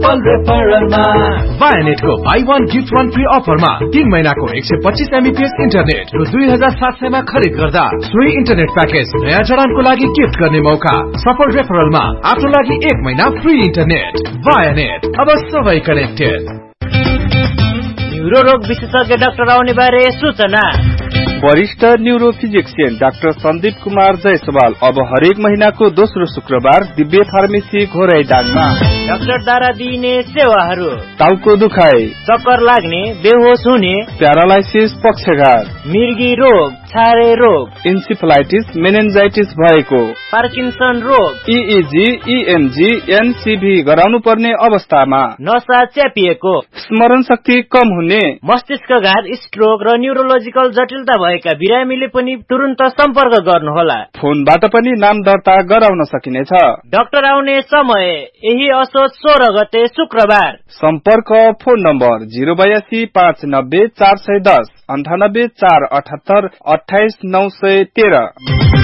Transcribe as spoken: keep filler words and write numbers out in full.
वायानेटको by one gift one free अफरमा तीन महिनाको एक सय पच्चीस एमबीपीएस इन्टरनेट र दुई हजार सात सयमा खरिद गर्दा सोही इन्टरनेट प्याकेज नयाँ जडानको लागि गिफ्ट गर्ने मौका। सफल रेफरलमा आफ्नो लागि एक महिना फ्री इन्टरनेट। वायानेट, अब सबै कनेक्टेड। न्यूरो रोग विशेषज्ञ डाक्टर आउने बारे सूचना। वरिष्ठ न्यूरो फिजिक्सियन डाक्टर सन्दीप कुमार जयसवाल अब हरेक महीनाको दोस्रो शुक्रबार दिव्य फार्मेसी घोराइडाङमा। डाक्टरद्वारा दिइने सेवाहरू: टाउको दुखाइ, चक्कर लाग्ने, बेहोस हुने, प्यारालाइसिस पक्षघात, मिर्गी रोग, छारे रोग, इन्सिफलाइटिस मेनिन्जाइटिस भएको, पार्किन्सन रोग, इईजी, इएमजी, एनसीभी गराउनु पर्ने अवस्थामा, नसा च्यापिएको, स्मरण शक्ति कम हुने, मस्तिष्कघात, स्ट्रोक र न्यूरोलोजिकल जटिलता भएका बिरामीले पनि तुरुन्त सम्पर्क गर्नुहोला। फोनबाट पनि नाम दर्ता गराउन सकिनेछ। डाक्टर आउने समय यही असोज सोह्र गते शुक्रबार। सम्पर्क फोन नम्बर जिरो बयासी पाँच नब्बे चार सय दस अन्ठानब्बे चार अठहत्तर अठाइस नौ सय तेह्र।